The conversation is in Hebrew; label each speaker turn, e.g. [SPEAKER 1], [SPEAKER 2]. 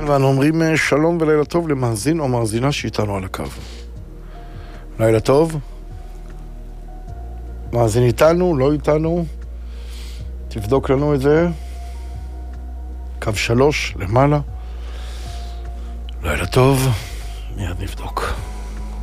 [SPEAKER 1] ואנו אומרים שלום ולילה טוב למאזין או מאזינה שאיתנו על הקו. לילה טוב. מאזין איתנו, לא איתנו. תבדוק לנו את זה. קו 3 למעלה. לילה טוב. מיד נבדוק.